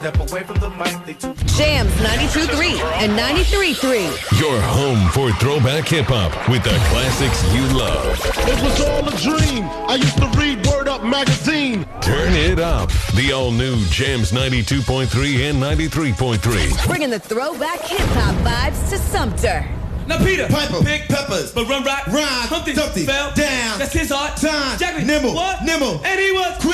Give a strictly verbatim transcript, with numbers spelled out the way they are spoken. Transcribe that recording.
Step away from the mic, they too- Jams ninety-two point three and ninety-three point three. Your home for throwback hip-hop with the classics you love. It was all a dream. I used to read Word Up magazine. Turn it up. The all-new Jams ninety-two point three and ninety-three point three. Bringing the throwback hip-hop vibes to Sumter. Now Peter, Piper, Pick Peppers, but Run Rock, Rhyme, Humpty, Dumpty, fell down, That's his heart. Time, Jack me, Nimble, what? Nimble, And he was.